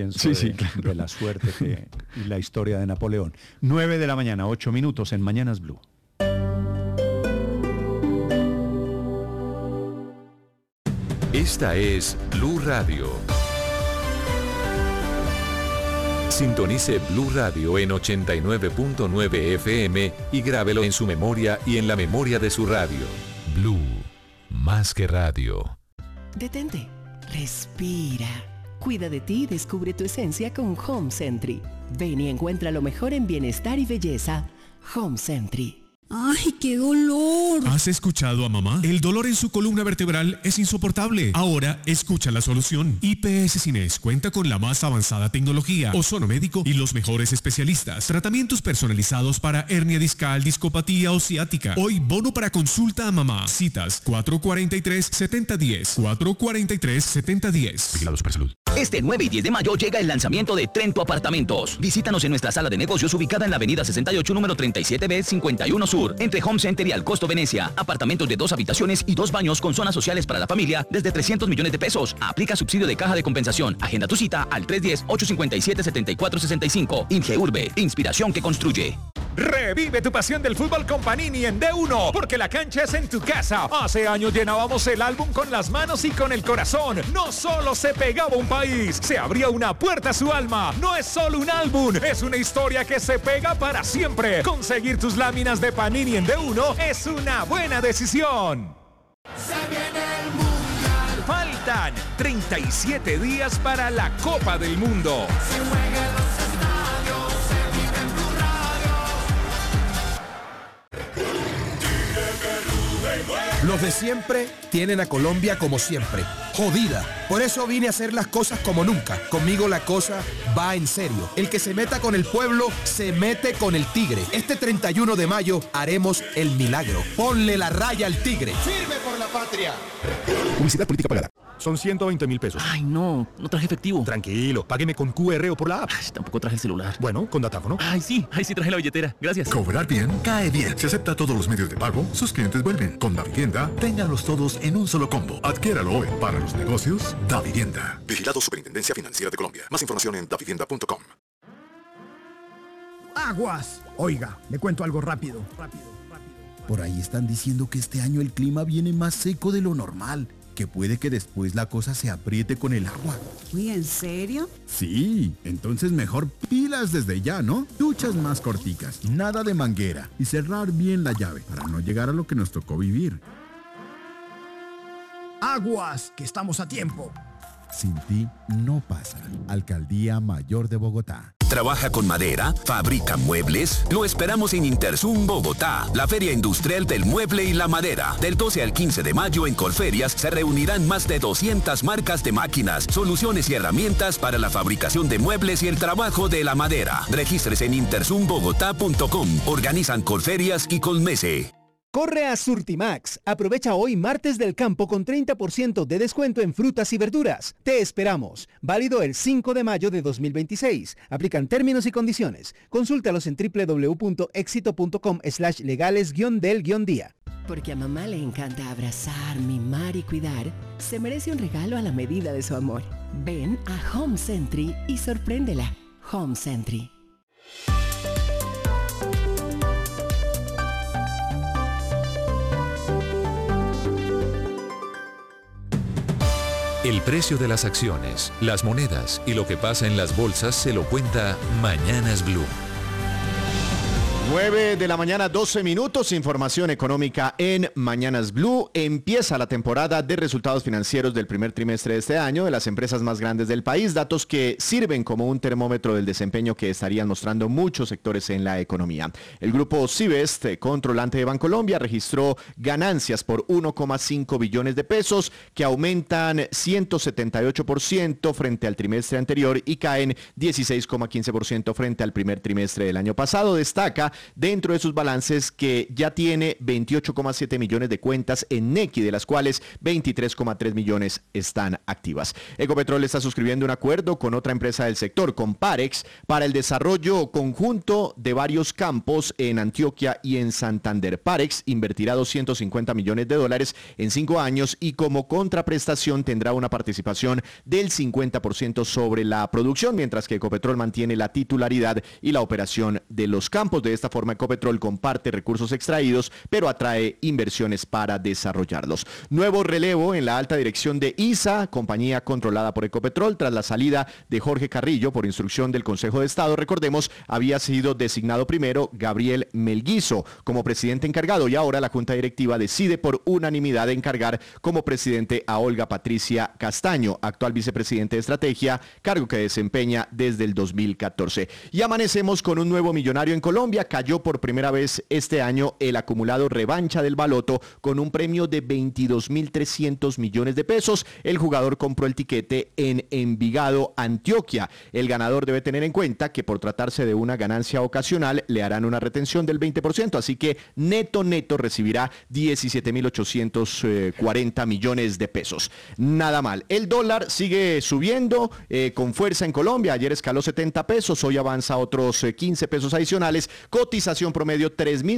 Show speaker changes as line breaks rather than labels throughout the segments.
Sí, sí, claro.
De la suerte y la historia de Napoleón. 9 de la mañana, 8 minutos en Mañanas Blue.
Esta es Blue Radio. Sintonice Blue Radio en 89.9 FM y grábelo en su memoria y en la memoria de su radio. Blue, más que radio.
Detente, respira. Cuida de ti y descubre tu esencia con Home Sentry. Ven y encuentra lo mejor en bienestar y belleza. Home Sentry.
¡Ay, qué dolor!
¿Has escuchado a mamá? El dolor en su columna vertebral es insoportable. Ahora, escucha la solución. IPS Cines cuenta con la más avanzada tecnología, ozono médico y los mejores especialistas. Tratamientos personalizados para hernia discal, discopatía o ciática. Hoy, bono para consulta a mamá. Citas 443-7010. 443-7010.
Vigilado Supersalud.
Este 9 y 10 de mayo llega el lanzamiento de Trento Apartamentos. Visítanos en nuestra sala de negocios ubicada en la avenida 68, número 37B, 51 Sur, entre Home Center y Alcosto Venecia. Apartamentos de 2 habitaciones y 2 baños con zonas sociales para la familia desde 300 millones de pesos. Aplica subsidio de caja de compensación. Agenda tu cita al 310-857-7465. Ingeurbe, inspiración que construye.
Revive tu pasión del fútbol con Panini en D1, porque la cancha es en tu casa. Hace años llenábamos el álbum con las manos y con el corazón. No solo se pegaba un país, se abría una puerta a su alma. No es solo un álbum, es una historia que se pega para siempre. Conseguir tus láminas de Panini en D1 es una buena decisión.
Se viene el Mundial.
Faltan 37 días para la Copa del Mundo.
Se juega en los estadios, se vive en Blue Radio.
Los de siempre tienen a Colombia como siempre, jodida. Por eso vine a hacer las cosas como nunca. Conmigo la cosa va en serio. El que se meta con el pueblo, se mete con el tigre. Este 31 de mayo haremos el milagro. Ponle la raya al tigre.
Firme por la patria.
Publicidad política pagada.
Son 120.000 pesos.
Ay, no traje efectivo.
Tranquilo, págueme con QR o por la app.
Ay, tampoco traje el celular.
Bueno, con datáfono.
Ay, sí traje la billetera. Gracias.
Cobrar bien, cae bien. Se acepta todos los medios de pago, sus clientes vuelven. Con Davivienda, ténganlos todos en un solo combo. Adquiéralo hoy. Para los negocios, Davivienda.
Vigilado Superintendencia Financiera de Colombia. Más información en davivienda.com.
¡Aguas! Oiga, le cuento algo rápido.
Por ahí están diciendo que este año el clima viene más seco de lo normal. Que puede que después la cosa se apriete con el agua.
Uy, ¿en serio?
Sí, entonces mejor pilas desde ya, ¿no? Duchas más corticas, nada de manguera y cerrar bien la llave para no llegar a lo que nos tocó vivir.
¡Aguas! Que estamos a tiempo.
Sin ti no pasa. Alcaldía Mayor de Bogotá.
¿Trabaja con madera? ¿Fabrica muebles? Lo esperamos en Interzum Bogotá, la feria industrial del mueble y la madera. Del 12 al 15 de mayo en Colferias se reunirán más de 200 marcas de máquinas, soluciones y herramientas para la fabricación de muebles y el trabajo de la madera. Regístrese en interzumbogotá.com. Organizan Colferias y Colmese.
Corre a Surtimax. Aprovecha hoy martes del campo con 30% de descuento en frutas y verduras. Te esperamos. Válido el 5 de mayo de 2026. Aplican términos y condiciones. Consúltalos en www.exito.com/legales-del-día.
Porque a mamá le encanta abrazar, mimar y cuidar, se merece un regalo a la medida de su amor. Ven a Home Sentry y sorpréndela. Home Sentry.
El precio de las acciones, las monedas y lo que pasa en las bolsas se lo cuenta Mañanas Blue.
9 de la mañana, 12 minutos, información económica en Mañanas Blue. Empieza la temporada de resultados financieros del primer trimestre de este año de las empresas más grandes del país, datos que sirven como un termómetro del desempeño que estarían mostrando muchos sectores en la economía. El grupo Cibest, controlante de Bancolombia, registró ganancias por 1,5 billones de pesos que aumentan 178% frente al trimestre anterior y caen 16,15% frente al primer trimestre del año pasado. Destaca dentro de sus balances que ya tiene 28,7 millones de cuentas en Nequi, de las cuales 23,3 millones están activas. Ecopetrol está suscribiendo un acuerdo con otra empresa del sector, con Parex, para el desarrollo conjunto de varios campos en Antioquia y en Santander. Parex invertirá $250 millones en 5 años y como contraprestación tendrá una participación del 50% sobre la producción, mientras que Ecopetrol mantiene la titularidad y la operación de los campos. De esta forma, Ecopetrol comparte recursos extraídos, pero atrae inversiones para desarrollarlos. Nuevo relevo en la alta dirección de ISA, compañía controlada por Ecopetrol, tras la salida de Jorge Carrillo por instrucción del Consejo de Estado. Recordemos, había sido designado primero Gabriel Melguizo como presidente encargado y ahora la Junta Directiva decide por unanimidad de encargar como presidente a Olga Patricia Castaño, actual vicepresidente de Estrategia, cargo que desempeña desde el 2014. Y amanecemos con un nuevo millonario en Colombia. Cayó por primera vez este año el acumulado Revancha del Baloto con un premio de 22.300 millones de pesos. El jugador compró el tiquete en Envigado, Antioquia. El ganador debe tener en cuenta que por tratarse de una ganancia ocasional le harán una retención del 20%, así que neto recibirá 17.840 millones de pesos. Nada mal. El dólar sigue subiendo con fuerza en Colombia. Ayer escaló 70 pesos, hoy avanza otros 15 pesos adicionales. Cotización promedio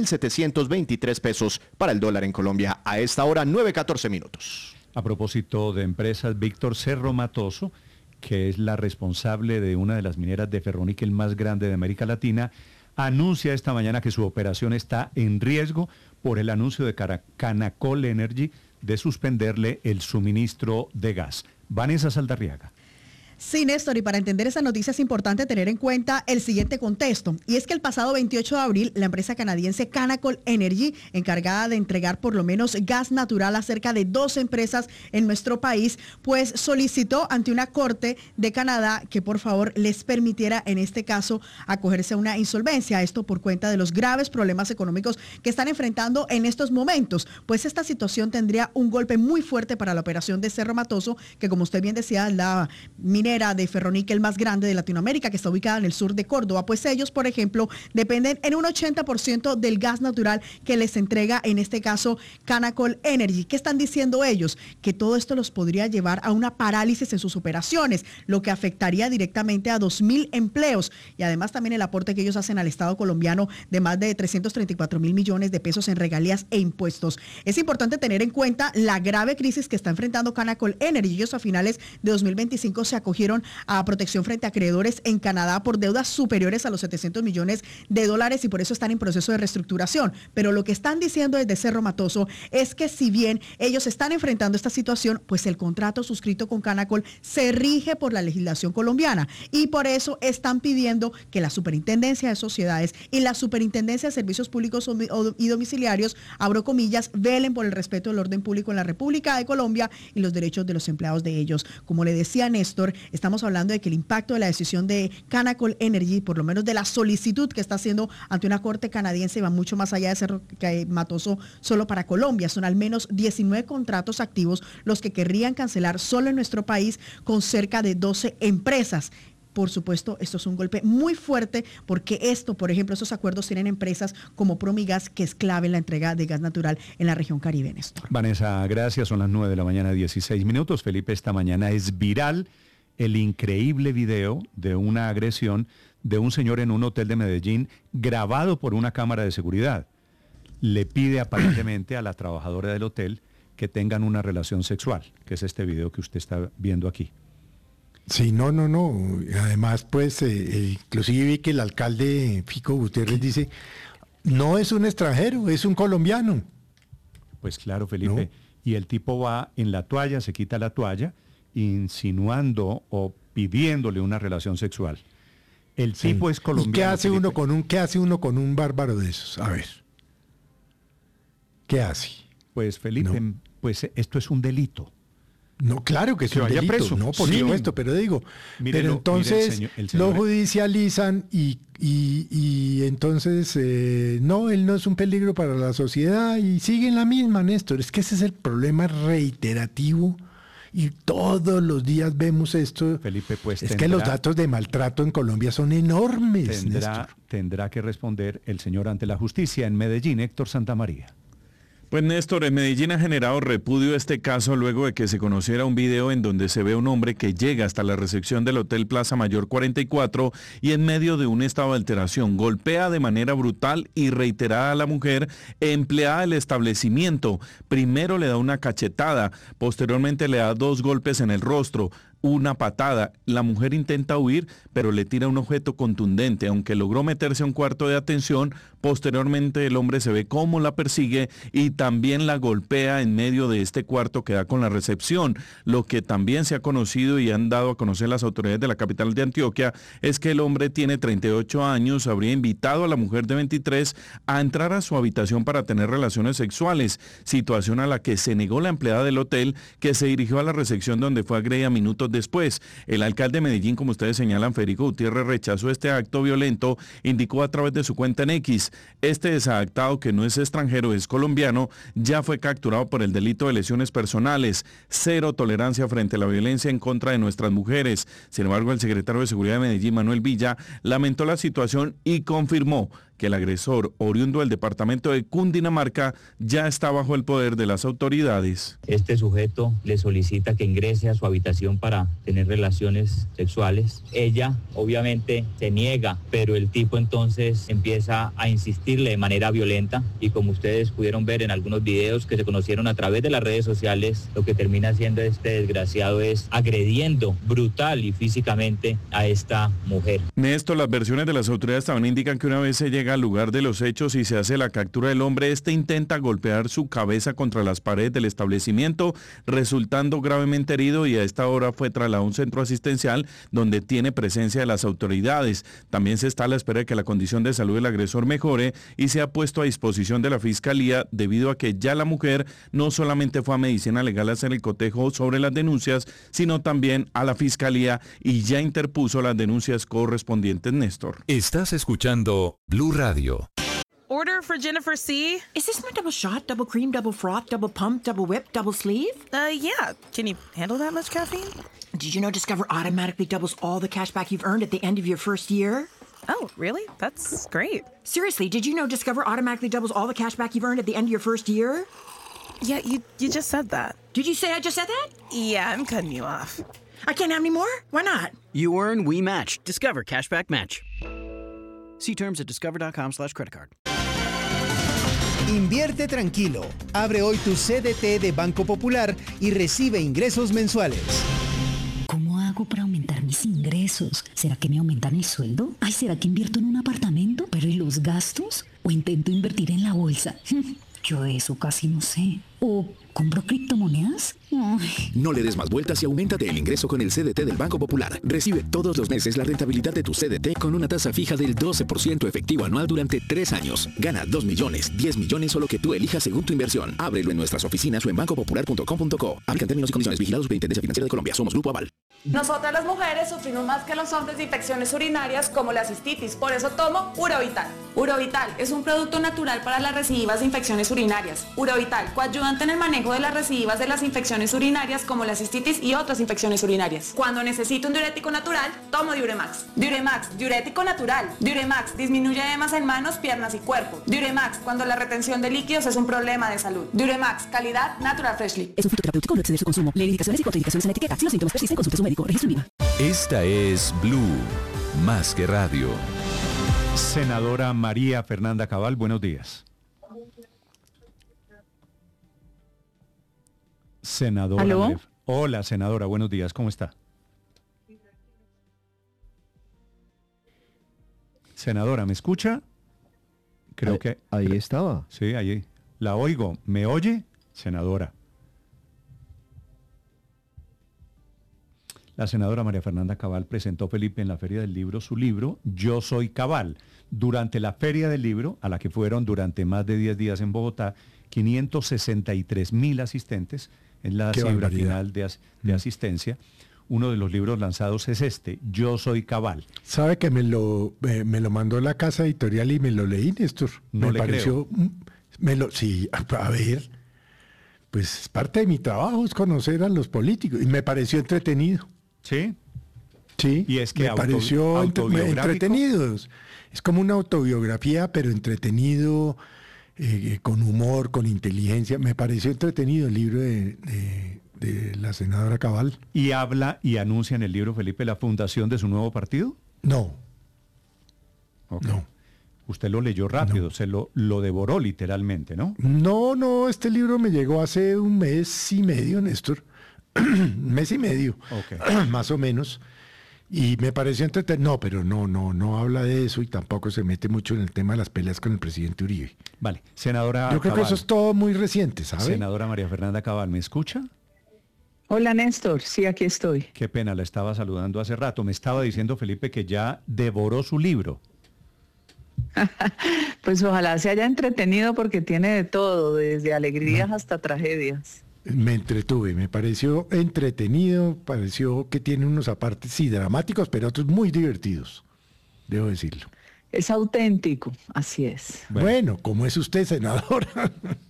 3.723 pesos para el dólar en Colombia. A esta hora, 9:14 minutos.
A propósito de empresas, Víctor Cerro Matoso, que es la responsable de una de las mineras de ferroníquel más grande de América Latina, anuncia esta mañana que su operación está en riesgo por el anuncio de Canacol Energy de suspenderle el suministro de gas. Vanessa Saldarriaga.
Sí, Néstor, y para entender esa noticia es importante tener en cuenta el siguiente contexto, y es que el pasado 28 de abril la empresa canadiense Canacol Energy, encargada de entregar por lo menos gas natural a cerca de 12 empresas en nuestro país, pues solicitó ante una corte de Canadá que por favor les permitiera en este caso acogerse a una insolvencia, esto por cuenta de los graves problemas económicos que están enfrentando en estos momentos, pues esta situación tendría un golpe muy fuerte para la operación de Cerro Matoso, que como usted bien decía, la minera de ferroníquel más grande de Latinoamérica, que está ubicada en el sur de Córdoba. Pues ellos, por ejemplo, dependen en un 80% del gas natural que les entrega, en este caso, Canacol Energy. ¿Qué están diciendo ellos? Que todo esto los podría llevar a una parálisis en sus operaciones, lo que afectaría directamente a 2.000 empleos y además también el aporte que ellos hacen al Estado colombiano de más de 334.000 millones de pesos en regalías e impuestos. Es importante tener en cuenta la grave crisis que está enfrentando Canacol Energy. Ellos a finales de 2025 se acogieron a protección frente a acreedores en Canadá por deudas superiores a los 700 millones de dólares y por eso están en proceso de reestructuración. Pero lo que están diciendo desde Cerro Matoso es que si bien ellos están enfrentando esta situación, pues el contrato suscrito con Canacol se rige por la legislación colombiana y por eso están pidiendo que la Superintendencia de Sociedades y la Superintendencia de Servicios Públicos y Domiciliarios, abro comillas, velen por el respeto del orden público en la República de Colombia y los derechos de los empleados de ellos. Como le decía Néstor, estamos hablando de que el impacto de la decisión de Canacol Energy, por lo menos de la solicitud que está haciendo ante una corte canadiense, va mucho más allá de Cerro Matoso solo para Colombia. Son al menos 19 contratos activos los que querrían cancelar solo en nuestro país con cerca de 12 empresas. Por supuesto, esto es un golpe muy fuerte porque esto, por ejemplo, estos acuerdos tienen empresas como Promigas, que es clave en la entrega de gas natural en la región Caribe, Néstor.
Vanessa, gracias. Son las 9 de la mañana, 16 minutos. Felipe, esta mañana es viral el increíble video de una agresión de un señor en un hotel de Medellín grabado por una cámara de seguridad. Le pide aparentemente a la trabajadora del hotel que tengan una relación sexual, que es este video que usted está viendo aquí.
Sí, no. Además, pues, inclusive vi que el alcalde Fico Gutiérrez dice, no es un extranjero, es un colombiano.
Pues claro, Felipe. No. Y el tipo va en la toalla, se quita la toalla, insinuando o pidiéndole una relación sexual. El tipo es colombiano.
¿Y qué hace uno con un bárbaro de esos? A ver. ¿Qué hace?
Pues Felipe, pues esto es un delito.
No, claro que es un delito, preso. No, por supuesto, pero digo, pero entonces el señor lo judicializan y entonces no, él no es un peligro para la sociedad y siguen la misma, Néstor. Es que ese es el problema reiterativo y todos los días vemos esto.
Felipe, pues
es que los datos de maltrato en Colombia son enormes.
Tendrá que responder el señor ante la justicia en Medellín, Héctor Santamaría.
Pues Néstor, en Medellín ha generado repudio este caso luego de que se conociera un video en donde se ve un hombre que llega hasta la recepción del Hotel Plaza Mayor 44 y en medio de un estado de alteración golpea de manera brutal y reiterada a la mujer empleada del establecimiento. Primero le da una cachetada, posteriormente le da 2 golpes en el rostro, una patada. La mujer intenta huir, pero le tira un objeto contundente. Aunque logró meterse a un cuarto de atención, posteriormente el hombre se ve cómo la persigue y también la golpea en medio de este cuarto que da con la recepción. Lo que también se ha conocido y han dado a conocer las autoridades de la capital de Antioquia es que el hombre tiene 38 años, habría invitado a la mujer de 23 a entrar a su habitación para tener relaciones sexuales, situación a la que se negó la empleada del hotel, que se dirigió a la recepción donde fue agredida minutos después. El alcalde de Medellín, como ustedes señalan, Federico Gutiérrez, rechazó este acto violento, indicó a través de su cuenta en X. Este desadaptado, que no es extranjero, es colombiano, ya fue capturado por el delito de lesiones personales. Cero tolerancia frente a la violencia en contra de nuestras mujeres. Sin embargo, el secretario de Seguridad de Medellín, Manuel Villa, lamentó la situación y confirmó que el agresor, oriundo del departamento de Cundinamarca, ya está bajo el poder de las autoridades.
Este sujeto le solicita que ingrese a su habitación para tener relaciones sexuales. Ella obviamente se niega, pero el tipo entonces empieza a insistirle de manera violenta y como ustedes pudieron ver en algunos videos que se conocieron a través de las redes sociales, lo que termina haciendo este desgraciado es agrediendo brutal y físicamente a esta mujer.
Néstor, las versiones de las autoridades también indican que una vez se llega al lugar de los hechos y se hace la captura del hombre, este intenta golpear su cabeza contra las paredes del establecimiento, resultando gravemente herido, y a esta hora fue trasladado a un centro asistencial donde tiene presencia de las autoridades. También se está a la espera de que la condición de salud del agresor mejore y se ha puesto a disposición de la Fiscalía debido a que ya la mujer no solamente fue a Medicina Legal a hacer el cotejo sobre las denuncias, sino también a la Fiscalía y ya interpuso las denuncias correspondientes, Néstor.
Estás escuchando Blue Radio.
Order for Jennifer C. Is this my double shot, double cream, double froth, double pump, double whip, double sleeve? Yeah. Can you handle that much caffeine? Did you know Discover automatically doubles all the cash back you've earned at the end of your first year? Oh, really? That's great. Seriously, did you know Discover automatically doubles all the cash back you've earned at the end of your first year? Yeah, you just said that. Did you say I just said that? Yeah, I'm cutting you off. I can't have any more? Why not?
You earn, we match. Discover Cashback Match. See terms at discover.com/creditcard.
Invierte tranquilo. Abre hoy tu CDT de Banco Popular y recibe ingresos mensuales.
¿Cómo hago para aumentar mis ingresos? ¿Será que me aumentan el sueldo? Ay, ¿será que invierto en un apartamento? ¿Pero y los gastos? ¿O intento invertir en la bolsa? Yo de eso casi no sé. ¿O compro criptomonedas? Ay.
No le des más vueltas y auméntate el ingreso con el CDT del Banco Popular. Recibe todos los meses la rentabilidad de tu CDT con una tasa fija del 12% efectivo anual durante 3 años. Gana 2 millones, 10 millones o lo que tú elijas según tu inversión. Ábrelo en nuestras oficinas o en bancopopular.com.co. Aplican términos y condiciones. Vigilados Superintendencia Financiera de Colombia. Somos Grupo Aval.
Nosotras las mujeres sufrimos más que los hombres de infecciones urinarias como la cistitis. Por eso tomo Urovital. Urovital es un producto natural para las recidivas de infecciones urinarias. Urovital, coayudante en el manejo de las recidivas de las infecciones urinarias como la cistitis y otras infecciones urinarias. Cuando necesito un diurético natural, tomo Diuremax. Diuremax, diurético natural. Diuremax disminuye edemas en manos, piernas y cuerpo. Diuremax, cuando la retención de líquidos es un problema de salud. Diuremax, calidad Natural Freshly.
Es un fitoterapéutico, no exceder su consumo. Lee indicaciones y contraindicaciones en la etiqueta. Si los síntomas persisten, consulte a su médico. Registro INVIMA.
Esta es Blue, más que radio.
Senadora María Fernanda Cabal, buenos días. Senadora.
¿Aló?
Hola, senadora, buenos días, ¿cómo está? Senadora, ¿me escucha? Creo que...
Ahí estaba.
Sí, ahí. La oigo. ¿Me oye? Senadora. La senadora María Fernanda Cabal presentó, Felipe, en la Feria del Libro su libro Yo Soy Cabal. Durante la Feria del Libro, a la que fueron durante más de 10 días en Bogotá, 563,000 asistentes, es la cifra final de asistencia. Uno de los libros lanzados es este, Yo Soy Cabal.
¿Sabe que me lo mandó la casa editorial y me lo leí, Néstor?
No
me
le
pareció,
creo.
Sí, a ver... pues parte de mi trabajo es conocer a los políticos y me pareció entretenido.
¿Sí?
Sí,
y es que
me pareció entretenido. Es como una autobiografía, pero entretenido, con humor, con inteligencia. Me pareció entretenido el libro de la senadora Cabal.
¿Y habla y anuncia en el libro, Felipe, la fundación de su nuevo partido?
No.
Okay. No. Usted lo leyó rápido, se lo devoró literalmente, ¿no?
No, este libro me llegó hace un mes y medio, Néstor. Un mes y medio, más o menos. Y me pareció entretenido. No, pero no habla de eso y tampoco se mete mucho en el tema de las peleas con el presidente Uribe.
Vale, senadora
Yo creo
Cabal,
que eso es todo muy reciente, ¿sabe?
Senadora María Fernanda Cabal, ¿me escucha?
Hola, Néstor. Sí, aquí estoy.
Qué pena, la estaba saludando hace rato. Me estaba diciendo, Felipe, que ya devoró su libro.
Pues ojalá se haya entretenido porque tiene de todo, desde alegrías hasta tragedias.
Me entretuve, me pareció entretenido, pareció que tiene unos apartes, sí, dramáticos, pero otros muy divertidos, debo decirlo.
Es auténtico, así es.
Bueno, ¿cómo es usted, senadora?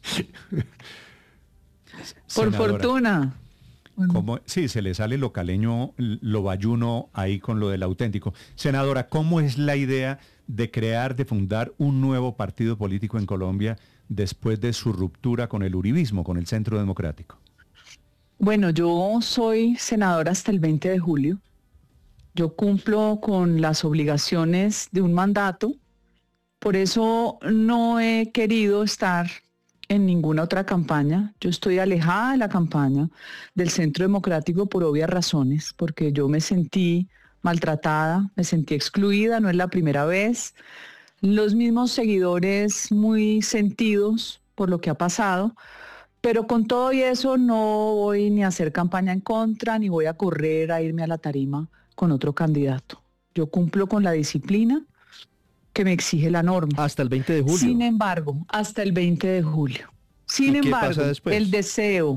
Por fortuna.
Sí, se le sale lo caleño, lo bayuno ahí con lo del auténtico. Senadora, ¿cómo es la idea de fundar un nuevo partido político en Colombia después de su ruptura con el uribismo, con el Centro Democrático?
Bueno, yo soy senadora hasta el 20 de julio. Yo cumplo con las obligaciones de un mandato. Por eso no he querido estar en ninguna otra campaña. Yo estoy alejada de la campaña del Centro Democrático por obvias razones, porque yo me sentí maltratada, me sentí excluida, no es la primera vez. Los mismos seguidores muy sentidos por lo que ha pasado, pero con todo y eso no voy ni a hacer campaña en contra, ni voy a correr a irme a la tarima con otro candidato. Yo cumplo con la disciplina que me exige la norma.
Hasta el 20 de julio.
Sin embargo, hasta el 20 de julio. Sin embargo, el deseo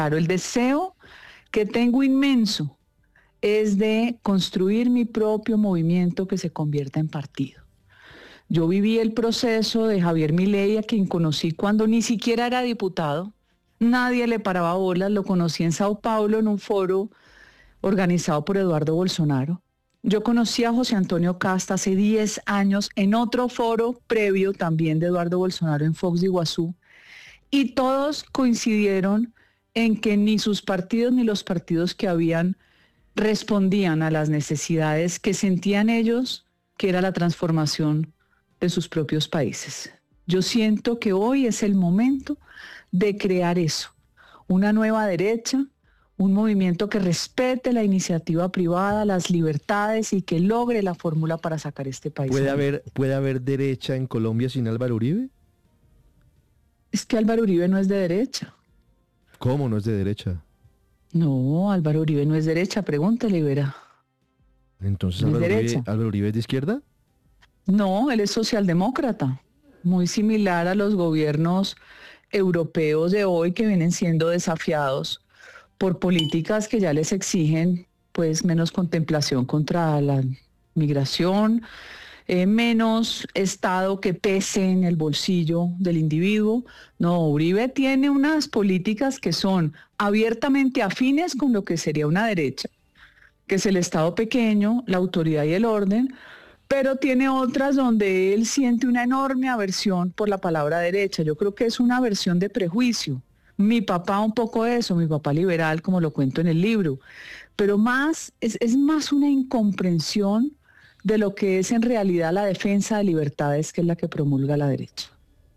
que tengo inmenso es de construir mi propio movimiento que se convierta en partido. Yo viví el proceso de Javier Milei, a quien conocí cuando ni siquiera era diputado. Nadie le paraba bolas, lo conocí en Sao Paulo en un foro organizado por Eduardo Bolsonaro. Yo conocí a José Antonio Casta hace 10 años en otro foro previo también de Eduardo Bolsonaro en Foz de Iguazú, y todos coincidieron en que ni sus partidos ni los partidos que habían respondían a las necesidades que sentían ellos, que era la transformación de sus propios países. Yo siento que hoy es el momento de crear eso, una nueva derecha, un movimiento que respete la iniciativa privada, las libertades y que logre la fórmula para sacar este país.
¿Puede haber derecha en Colombia sin Álvaro Uribe?
Es que Álvaro Uribe no es de derecha.
¿Cómo no es de derecha?
No, Álvaro Uribe no es derecha, pregúntele, verá.
Entonces, ¿Álvaro Uribe es de izquierda?
No, él es socialdemócrata, muy similar a los gobiernos europeos de hoy que vienen siendo desafiados por políticas que ya les exigen pues menos contemplación contra la migración, menos Estado que pese en el bolsillo del individuo. No, Uribe tiene unas políticas que son abiertamente afines con lo que sería una derecha, que es el Estado pequeño, la autoridad y el orden, pero tiene otras donde él siente una enorme aversión por la palabra derecha. Yo creo que es una aversión de prejuicio. Mi papá un poco eso, mi papá liberal, como lo cuento en el libro, pero es más una incomprensión de lo que es en realidad la defensa de libertades, que es la que promulga la derecha.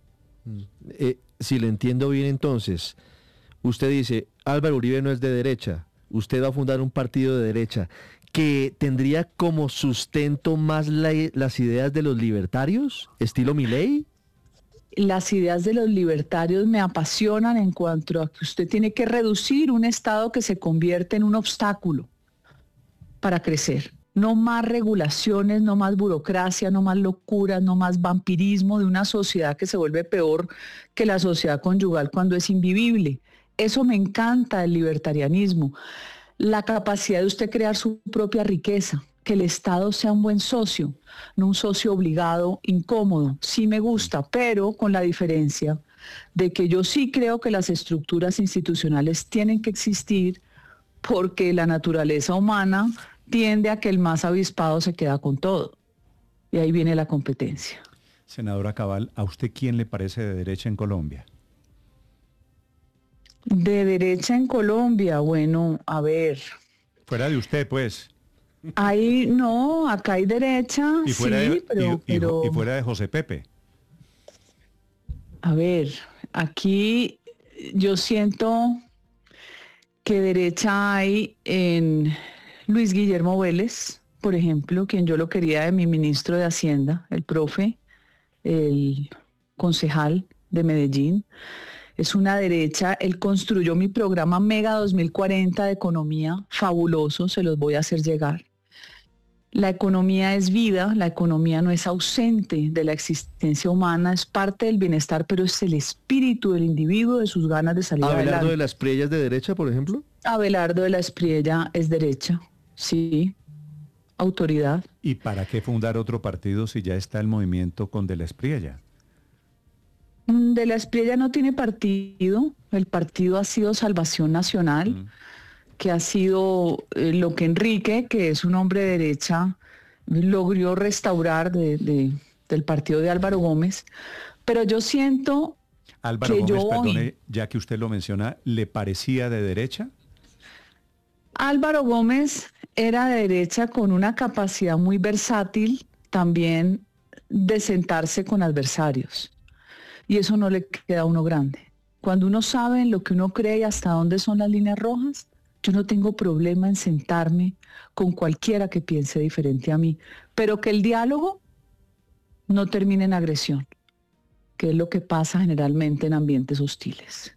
Si le entiendo bien, entonces, usted dice, Álvaro Uribe no es de derecha, usted va a fundar un partido de derecha que tendría como sustento más las ideas de los libertarios, estilo Milei.
Las ideas de los libertarios me apasionan en cuanto a que usted tiene que reducir un Estado que se convierte en un obstáculo para crecer. No más regulaciones, no más burocracia, no más locuras, no más vampirismo de una sociedad que se vuelve peor que la sociedad conyugal cuando es invivible. Eso me encanta del libertarianismo. La capacidad de usted crear su propia riqueza, que el Estado sea un buen socio, no un socio obligado, incómodo. Sí me gusta, pero con la diferencia de que yo sí creo que las estructuras institucionales tienen que existir porque la naturaleza humana tiende a que el más avispado se queda con todo. Y ahí viene la competencia.
Senadora Cabal, ¿a usted quién le parece de derecha en Colombia?
De derecha en Colombia, bueno, a ver.
Fuera de usted, pues.
Ahí no, acá hay derecha,
Y fuera,
sí,
y fuera de José Pepe.
A ver, aquí yo siento que derecha hay en Luis Guillermo Vélez, por ejemplo, quien yo lo quería de mi ministro de Hacienda, el profe, el concejal de Medellín. Es una derecha, él construyó mi programa Mega 2040 de economía, fabuloso, se los voy a hacer llegar. La economía es vida, la economía no es ausente de la existencia humana, es parte del bienestar, pero es el espíritu del individuo, de sus ganas de salir adelante.
¿Abelardo de la Espriella es de derecha, por ejemplo?
Abelardo de la Espriella es derecha, sí, autoridad.
¿Y para qué fundar otro partido si ya está el movimiento con de la Espriella?
De la Espriella no tiene partido, el partido ha sido Salvación Nacional, que ha sido lo que Enrique, que es un hombre de derecha, logró restaurar del partido de Álvaro Gómez, pero yo siento
Álvaro
que
Gómez, perdone, ya que usted lo menciona, ¿le parecía de derecha?
Álvaro Gómez era de derecha con una capacidad muy versátil también de sentarse con adversarios. Y eso no le queda a uno grande. Cuando uno sabe en lo que uno cree y hasta dónde son las líneas rojas, yo no tengo problema en sentarme con cualquiera que piense diferente a mí, pero que el diálogo no termine en agresión, que es lo que pasa generalmente en ambientes hostiles.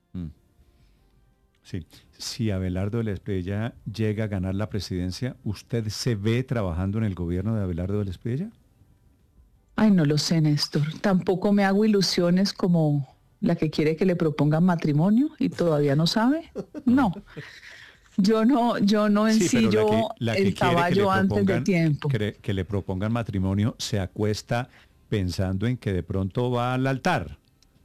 Sí. Si Abelardo de la Espriella llega a ganar la presidencia, ¿usted se ve trabajando en el gobierno de Abelardo de la Espriella?
Ay, no lo sé, Néstor. Tampoco me hago ilusiones como la que quiere que le propongan matrimonio y todavía no sabe. No. Yo no ensillo el caballo antes de tiempo.
Que le propongan matrimonio, se acuesta pensando en que de pronto va al altar.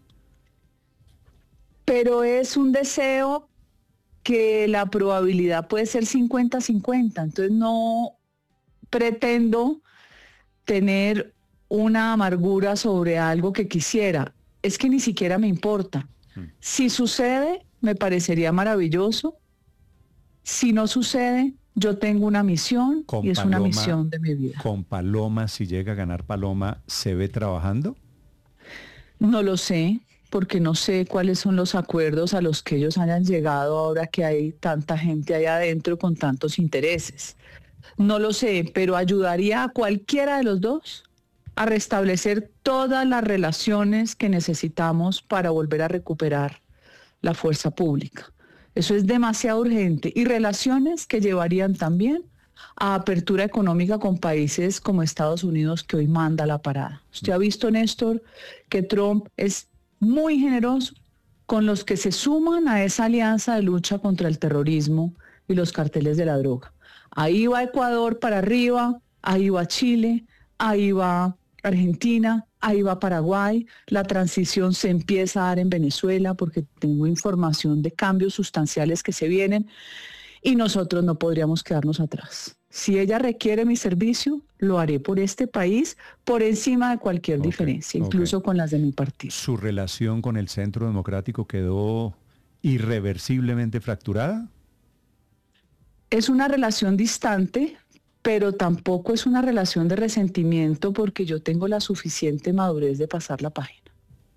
Pero es un deseo que la probabilidad puede ser 50-50. Entonces no pretendo tener una amargura sobre algo que quisiera. Es que ni siquiera me importa. Si sucede, me parecería maravilloso. Si no sucede, yo tengo una misión y es una misión de mi vida.
¿Con Paloma, si llega a ganar Paloma, se ve trabajando?
No lo sé, porque no sé cuáles son los acuerdos a los que ellos hayan llegado ahora que hay tanta gente ahí adentro con tantos intereses. No lo sé, pero ayudaría a cualquiera de los dos a restablecer todas las relaciones que necesitamos para volver a recuperar la fuerza pública. Eso es demasiado urgente. Y relaciones que llevarían también a apertura económica con países como Estados Unidos, que hoy manda la parada. Usted ha visto, Néstor, que Trump es muy generoso con los que se suman a esa alianza de lucha contra el terrorismo y los carteles de la droga. Ahí va Ecuador para arriba, ahí va Chile, ahí va Argentina, ahí va Paraguay, la transición se empieza a dar en Venezuela porque tengo información de cambios sustanciales que se vienen y nosotros no podríamos quedarnos atrás. Si ella requiere mi servicio, lo haré por este país por encima de cualquier diferencia, incluso con las de mi partido.
¿Su relación con el Centro Democrático quedó irreversiblemente fracturada?
Es una relación distante, pero tampoco es una relación de resentimiento porque yo tengo la suficiente madurez de pasar la página.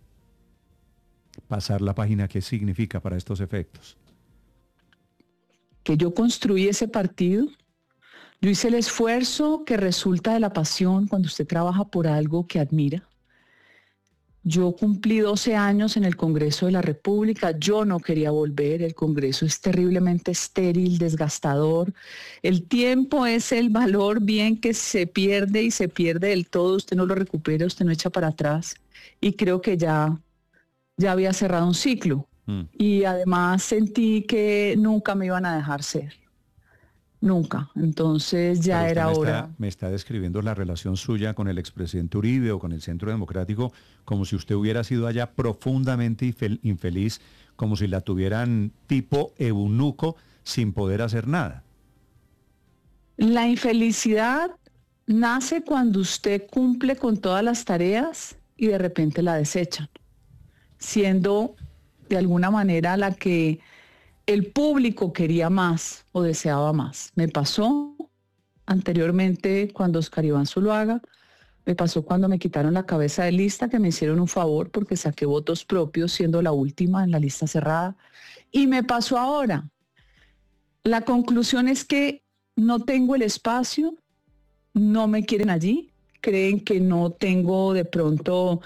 ¿Pasar la página qué significa para estos efectos?
Que yo construí ese partido, yo hice el esfuerzo que resulta de la pasión cuando usted trabaja por algo que admira. Yo cumplí 12 años en el Congreso de la República, yo no quería volver, el Congreso es terriblemente estéril, desgastador, el tiempo es el valor bien que se pierde y se pierde del todo, usted no lo recupera, usted no echa para atrás y creo que ya había cerrado un ciclo y además sentí que nunca me iban a dejar ser. nunca. Entonces ya
Pero
era
usted
hora.
me está describiendo la relación suya con el expresidente Uribe o con el Centro Democrático como si usted hubiera sido allá profundamente infeliz, como si la tuvieran tipo eunuco sin poder hacer nada.
La infelicidad nace cuando usted cumple con todas las tareas y de repente la desechan, siendo de alguna manera la que el público quería más o deseaba más. Me pasó anteriormente cuando Oscar Iván Zuluaga, me pasó cuando me quitaron la cabeza de lista, que me hicieron un favor porque saqué votos propios siendo la última en la lista cerrada, y me pasó ahora. La conclusión es que no tengo el espacio, no me quieren allí, creen que no tengo de pronto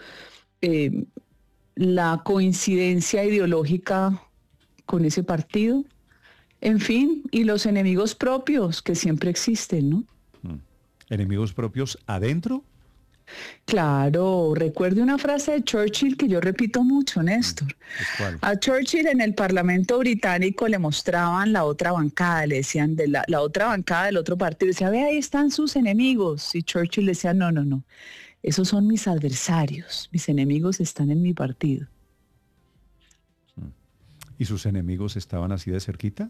la coincidencia ideológica con ese partido, en fin, y los enemigos propios que siempre existen, ¿no?
¿Enemigos propios adentro?
Claro, recuerde una frase de Churchill que yo repito mucho, Néstor.
¿Cuál?
A Churchill en el Parlamento británico le mostraban la otra bancada, le decían de la otra bancada del otro partido, decía, ve, ahí están sus enemigos. Y Churchill decía, no, esos son mis adversarios, mis enemigos están en mi partido.
¿Y sus enemigos estaban así de cerquita?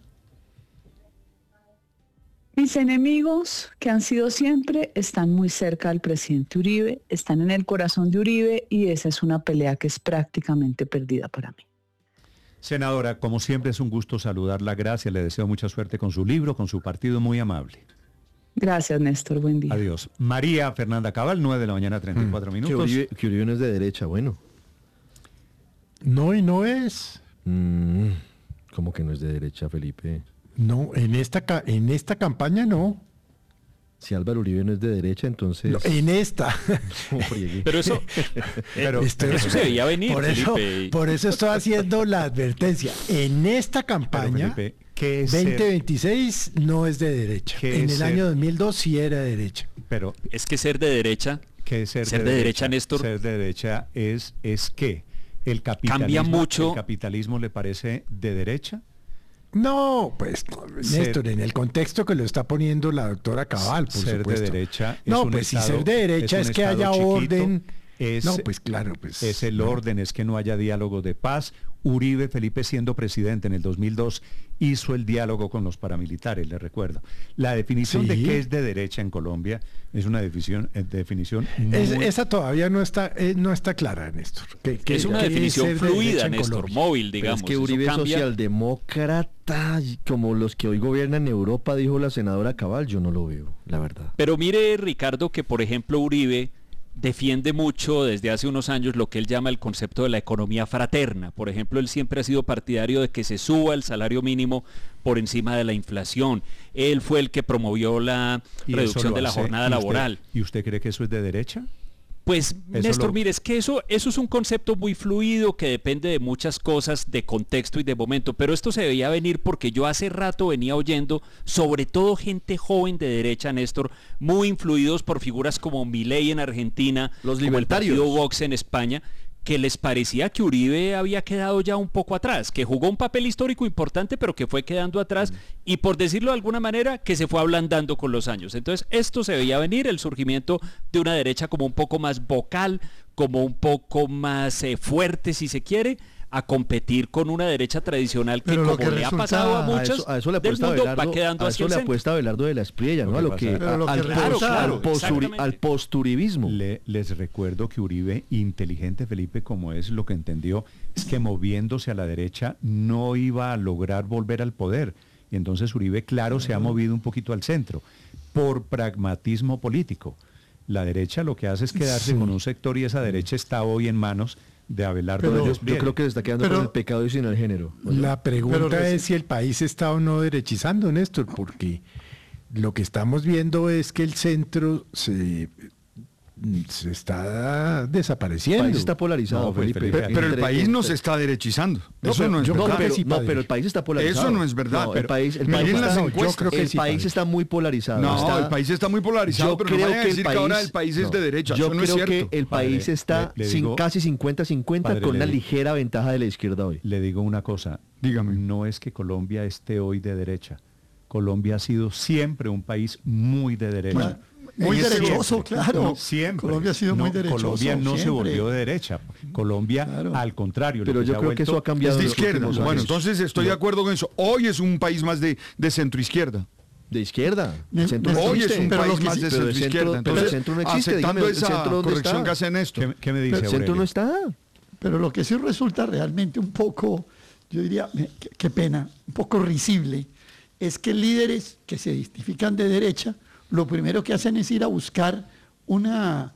Mis enemigos, que han sido siempre, están muy cerca del presidente Uribe, están en el corazón de Uribe y esa es una pelea que es prácticamente perdida para mí.
Senadora, como siempre es un gusto saludarla, gracias, le deseo mucha suerte con su libro, con su partido, muy amable.
Gracias, Néstor, buen día.
Adiós. María Fernanda Cabal, 9 de la mañana, 34 minutos.
Que Uribe no es de derecha, bueno.
No, y no es.
¿Cómo que no es de derecha, Felipe?
No, en esta campaña no.
Si Álvaro Uribe no es de derecha, entonces...
No, en esta.
Pero eso, eso se veía venir, Felipe.
Por eso estoy haciendo la advertencia. En esta campaña,
Felipe, ¿qué es
2026 no es de derecha. En el año 2002 sí era de derecha.
Pero
es que ser de derecha...
¿Qué es ser de derecha, Néstor? Ser de derecha es ¿qué? ¿El capitalismo,
cambia mucho?
¿El capitalismo le parece de derecha?
No, pues, Néstor, en el contexto que lo está poniendo la doctora Cabal, por
ser
supuesto.
De derecha
no, pues si ser de derecha es que haya orden.
No, pues claro, pues. Es el orden, es que no haya diálogo de paz. Uribe, Felipe, siendo presidente en el 2002, hizo el diálogo con los paramilitares, le recuerdo. La definición de qué es de derecha en Colombia es una definición muy...
Esa todavía no está clara, Néstor.
Es una definición fluida, Néstor, móvil, digamos.
Pero es que Uribe es socialdemócrata, como los que hoy gobiernan Europa, dijo la senadora Cabal, yo no lo veo, la verdad.
Pero mire, Ricardo, que por ejemplo Uribe defiende mucho desde hace unos años lo que él llama el concepto de la economía fraterna. Por ejemplo, él siempre ha sido partidario de que se suba el salario mínimo por encima de la inflación. Él fue el que promovió la reducción de la jornada laboral.
¿Y usted cree que eso es de derecha?
Pues, Néstor, mire, es que eso es un concepto muy fluido que depende de muchas cosas, de contexto y de momento, pero esto se veía venir porque yo hace rato venía oyendo, sobre todo gente joven de derecha, Néstor, muy influidos por figuras como Milei en Argentina,
los
como
libertarios,
el partido Vox en España, que les parecía que Uribe había quedado ya un poco atrás, que jugó un papel histórico importante, pero que fue quedando atrás y, por decirlo de alguna manera, que se fue ablandando con los años. Entonces, esto se veía venir, el surgimiento de una derecha como un poco más vocal, como un poco más fuerte, si se quiere, a competir con una derecha tradicional que, como le ha pasado a muchos
a eso le
del mundo, va quedando hacia el centro.
Apuesta Abelardo de la Espriella, ¿no? Al posturibismo.
Les recuerdo que Uribe, inteligente, Felipe, como es lo que entendió, es que moviéndose a la derecha no iba a lograr volver al poder. Y entonces Uribe, claro, se ha movido un poquito al centro, por pragmatismo político. La derecha lo que hace es quedarse con un sector y esa derecha está hoy en manos de Abelardo de la Espriella.
Yo creo que se está quedando con el pecado y sin el género.
La pregunta es si el país está o no derechizando, Néstor, porque lo que estamos viendo es que el centro se está desapareciendo.
El país está polarizado,
no,
Felipe.
Pero el país no se está derechizando. Eso no es verdad.
Pero el país está polarizado.
Eso no es verdad.
No, el país está muy polarizado.
No, el país está muy polarizado, pero no vayan a decir que ahora el país es de derecha.
Yo creo que el país está casi 50-50 con una ligera ventaja de la izquierda hoy.
Le digo una cosa.
Dígame.
No es que Colombia esté hoy de derecha. Colombia ha sido siempre un país muy de derecha.
Muy derechoso, claro.
No, siempre.
Colombia ha sido muy derechoso.
Colombia no se
siempre.
volvió de derecha. Colombia, al contrario.
Pero yo creo que eso ha cambiado.
Es de
en los
izquierda.
últimos
Bueno,
años.
entonces estoy de acuerdo con eso. Hoy es un país más de centro-izquierda.
De izquierda. El centro no
Hoy
existe.
es un
Pero
país
lo
más
que
de
sí- pero el
centro-izquierda.
centro- pero el centro no existe,
aceptando
dígame, ¿el
esa
centro dónde
corrección
está?
que hace Néstor.
¿Qué me dice
El centro
Aurelio?
no está.
Pero lo que sí resulta realmente un poco, yo diría, qué pena, un poco risible, es que líderes que se identifican de derecha, lo primero que hacen es ir a buscar una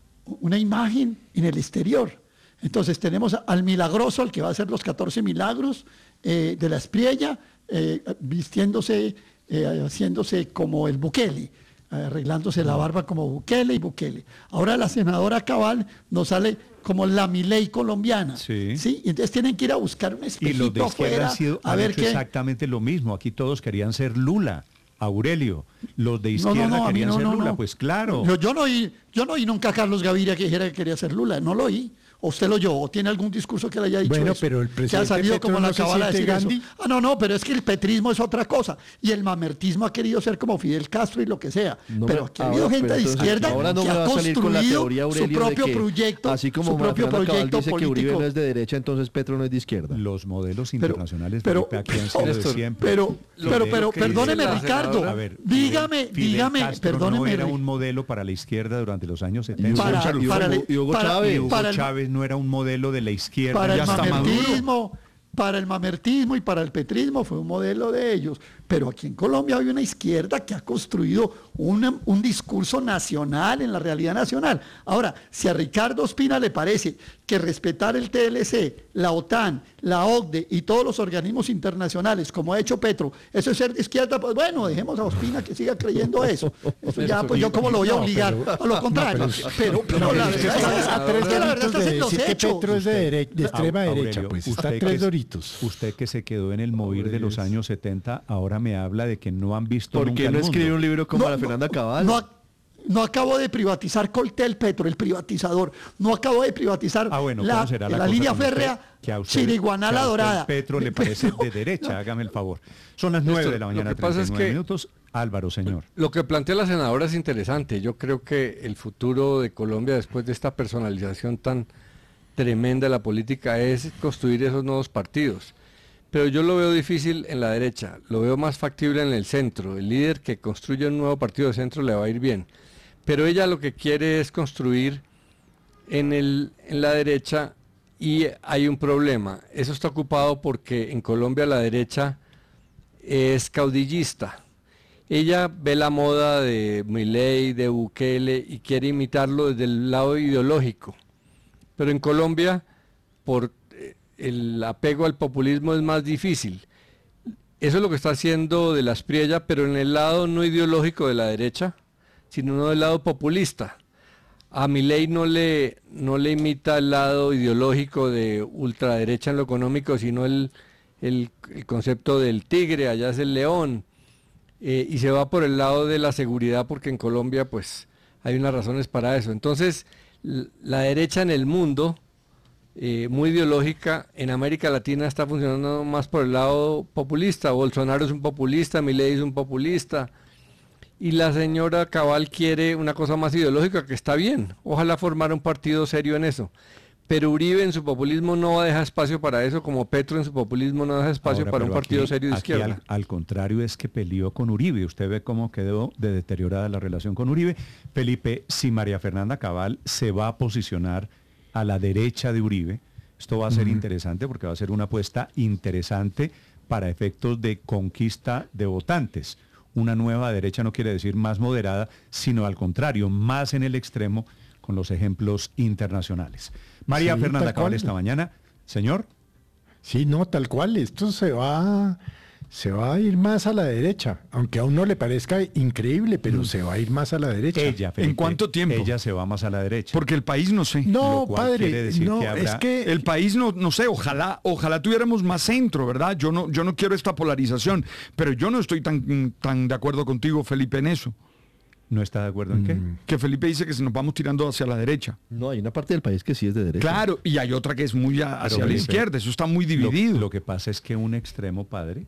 imagen en el exterior. Entonces tenemos al milagroso, al que va a hacer los 14 milagros de la Espriella, vistiéndose, haciéndose como el Bukele, arreglándose la barba como Bukele y Bukele. Ahora la senadora Cabal nos sale como la Milei colombiana. Sí. Y entonces tienen que ir a buscar un
Y
espejito
los de izquierda
afuera,
han
a ver
hecho
qué.
exactamente lo mismo. Aquí todos querían ser Lula. Aurelio, los de izquierda
a mí
querían ser Lula, pues claro.
Yo no oí nunca a Carlos Gaviria que dijera que quería ser Lula, no lo oí. ¿O usted lo oyó? ¿O tiene algún discurso que le haya dicho
Bueno,
eso?
pero el
que ha
presidente
salido
Petro
como
no
la
se
cabala a
siente
decir eso.
Gandhi.
No, pero es que el petrismo es otra cosa. Y el mamertismo ha querido ser como Fidel Castro y lo que sea.
No,
pero aquí ha habido gente de izquierda
ahora no
que
me
ha
va a salir con la
construido
teoría,
su
Aurelio,
propio
de que,
proyecto,
así como
su propio
Fernanda Cabal
proyecto
dice que Uribe
político.
no es de derecha, entonces Petro no es de izquierda.
Los modelos internacionales
pero-
Felipe, aquí han sido de
Néstor,
siempre.
pero, perdóneme, Ricardo.
A ver,
dígame,
Fidel Castro
perdóneme.
no era un modelo para la izquierda durante los años 70.
Y Hugo Chávez.
Chávez no era un modelo de la izquierda.
Para
ya
el
está
mamertismo, para el mamertismo y para el petrismo fue un modelo de ellos. Pero aquí en Colombia hay una izquierda que ha construido un discurso nacional en la realidad nacional. Ahora, si a Ricardo Ospina le parece que respetar el TLC, la OTAN, la OCDE y todos los organismos internacionales, como ha hecho Petro, eso es ser de izquierda, pues bueno, dejemos a Ospina que siga creyendo eso. Eso ya, pues yo cómo lo voy a obligar, a lo contrario. Pero la verdad es que la verdad está en los
decir que
hechos.
Petro es de extrema derecha,
Aurelio,
pues está
usted
tres
que-
doritos.
Usted que se quedó en el movir de los años 70, ahora me habla de que no han visto
¿Por
nunca
qué
el
no
mundo.
escribe un libro como
No,
la Fernanda Cabal?
No acabo de privatizar Coltel Petro, el privatizador. No acabo de privatizar
¿cómo
la
será
la
cosa
línea
con usted?
férrea
Que a usted-
Chiriguaná
que
La
a usted
Dorada.
Petro le parece de derecha, hágame el favor. Son las 9 de la mañana,
lo que pasa es
39
que-
minutos. Álvaro, señor.
Lo que plantea la senadora es interesante. Yo creo que el futuro de Colombia después de esta personalización tan tremenda de la política es construir esos nuevos partidos. Pero yo lo veo difícil en la derecha, lo veo más factible en el centro. El líder que construye un nuevo partido de centro le va a ir bien. Pero ella lo que quiere es construir en la derecha y hay un problema. Eso está ocupado porque en Colombia la derecha es caudillista. Ella ve la moda de Milei, de Bukele y quiere imitarlo desde el lado ideológico. Pero en Colombia, por el apego al populismo es más difícil. Eso es lo que está haciendo de la Espriella, pero en el lado no ideológico de la derecha, sino del lado populista. A Milei no le imita el lado ideológico de ultraderecha en lo económico, sino el concepto del tigre, allá es el león. Y se va por el lado de la seguridad, porque en Colombia pues hay unas razones para eso. Entonces, la derecha en el mundo, muy ideológica, en América Latina está funcionando más por el lado populista. Bolsonaro es un populista, Milei es un populista, y la señora Cabal quiere una cosa más ideológica, que está bien. Ojalá formara un partido serio en eso. Pero Uribe en su populismo no deja espacio para eso, como Petro en su populismo no deja espacio
Ahora,
para un
pero
partido
aquí-
serio de
aquí
izquierda.
Al contrario, es que peleó con Uribe. Usted ve cómo quedó de deteriorada la relación con Uribe. Felipe, si María Fernanda Cabal se va a posicionar a la derecha de Uribe, esto va a ser interesante porque va a ser una apuesta interesante para efectos de conquista de votantes. Una nueva derecha no quiere decir más moderada, sino al contrario, más en el extremo con los ejemplos internacionales. María
Sí,
Fernanda
tal
Cabal
cual.
esta mañana. Señor.
Sí, no, tal cual. Esto se va a ir más a la derecha, aunque a uno le parezca increíble, pero se va a ir más a la derecha.
Ella, Felipe,
¿En cuánto tiempo?
Ella se va más a la derecha.
Porque el país no sé.
No,
Lo cual
padre,
quiere decir
no,
que habrá-
es que
El país no sé, ojalá tuviéramos más centro, ¿verdad? Yo no quiero esta polarización, pero yo no estoy tan de acuerdo contigo, Felipe, en eso.
¿No está de acuerdo en qué?
Que Felipe dice que se nos vamos tirando hacia la derecha.
No, hay una parte del país que sí es de derecha.
Claro, y hay otra que es muy hacia la
Felipe,
izquierda, eso está muy dividido.
Lo que pasa es que un extremo, padre,